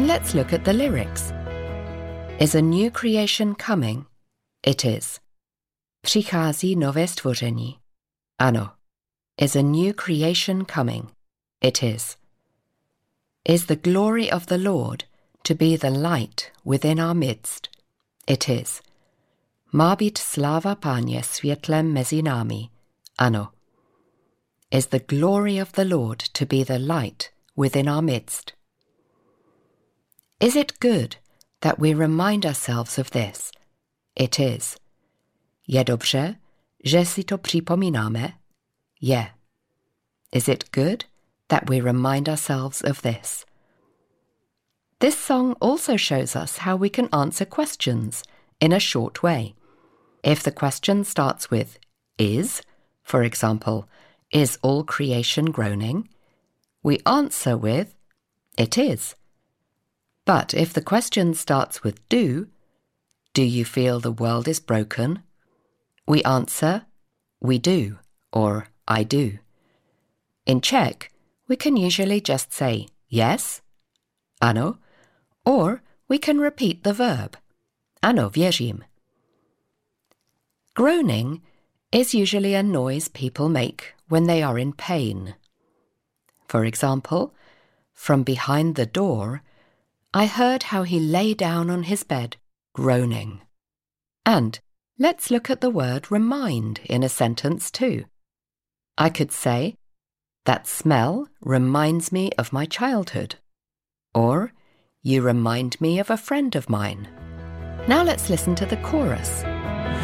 And let's look at the lyrics. Is a new creation coming? It is. Přichází nové stvoření. Ano. Is a new creation coming? It is. Is the glory of the Lord to be the light within our midst? It is. Má být sláva Páně světlem mezi námi? Ano. Is the glory of the Lord to be the light within our midst? Is it good that we remind ourselves of this? It is. Je dobře, že si to připomínáme? Je. Is it good that we remind ourselves of this? This song also shows us how we can answer questions in a short way. If the question starts with is, for example, is all creation groaning? We answer with, it is. But if the question starts with do you feel the world is broken? We answer, we do, or I do. In Czech, we can usually just say yes, ano, or we can repeat the verb, ano, věřím. Groaning is usually a noise people make when they are in pain. For example, from behind the door, I heard how he lay down on his bed, groaning. And let's look at the word remind in a sentence too. I could say, that smell reminds me of my childhood. Or, you remind me of a friend of mine. Now let's listen to the chorus.